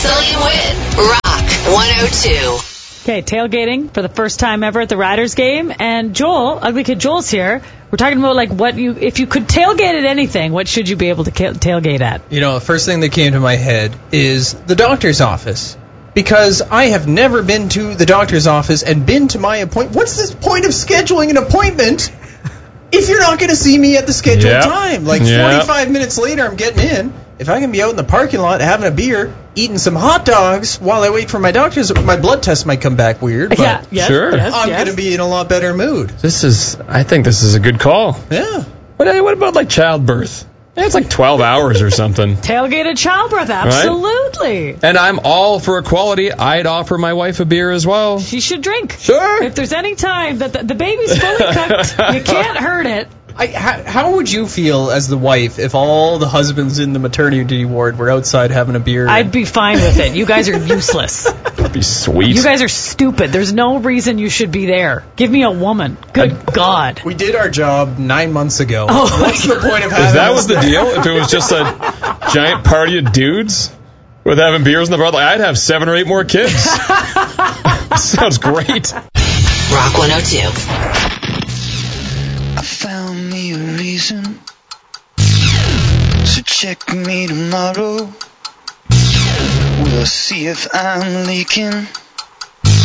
until you win. Rock 102. Okay, tailgating for the first time ever at the Riders game. And Joel, Ugly Kid Joel's here. We're talking about, like, if you could tailgate at anything, what should you be able to tailgate at? You know, the first thing that came to my head is the doctor's office. Because I have never been to the doctor's office and been to my appointment. What's this point of scheduling an appointment if you're not going to see me at the scheduled time? Like, 45 minutes later, I'm getting in. If I can be out in the parking lot having a beer, eating some hot dogs while I wait for my doctor's, my blood test might come back weird, but I'm going to be in a lot better mood. I think this is a good call. Yeah. What about, like, childbirth? It's like 12 hours or something. Tailgate at childbirth, absolutely. Right? And I'm all for equality. I'd offer my wife a beer as well. She should drink. Sure. If there's any time that the baby's fully cooked, you can't hurt it. How would you feel as the wife if all the husbands in the maternity ward were outside having a beer? I'd be fine with it. You guys are useless. That'd be sweet. You guys are stupid. There's no reason you should be there. Give me a woman. Good God. We did our job 9 months ago. Oh, what's the point of having If that was the deal? If it was just a giant party of dudes with having beers in the bar, I'd have 7 or 8 more kids. Sounds great. Rock 102. I found me a reason, so check me tomorrow. We'll see if I'm leaking.